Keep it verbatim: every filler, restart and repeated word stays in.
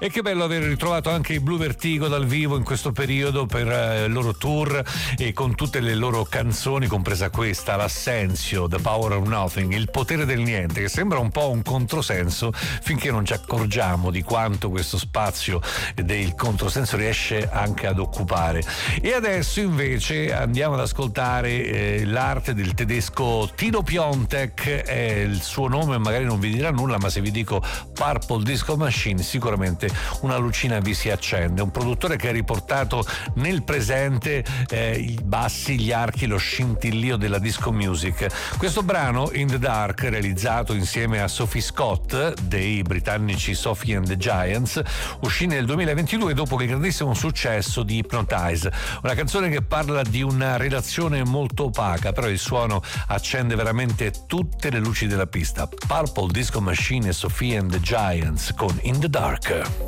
E che bello aver ritrovato anche i Blue Vertigo dal vivo in questo periodo per eh, il loro tour e con tutte le loro canzoni, compresa questa, l'Assenzio, The Power of Nothing, il potere del niente, che sembra un po' un controsenso finché non ci accorgiamo di quanto questo spazio del controsenso riesce anche ad occupare. E adesso invece andiamo ad ascoltare eh, l'arte del tedesco Tino Piontek, è il suo nome, magari non vi dirà nulla, ma se vi dico Purple Disco Machine sicuramente una lucina vi si accende. Un produttore che ha riportato nel presente eh, i bassi, gli archi, lo scintillio della disco music. Questo brano, In the Dark, realizzato insieme a Sophie Scott dei britannici Sophie and the Giants, uscì nel duemilaventidue dopo il grandissimo successo di Hypnotize, una canzone che parla di una relazione molto opaca, però il suono accende veramente tutte le luci della pista. Purple Disco Machine e Sophie and the Giants con In the Dark.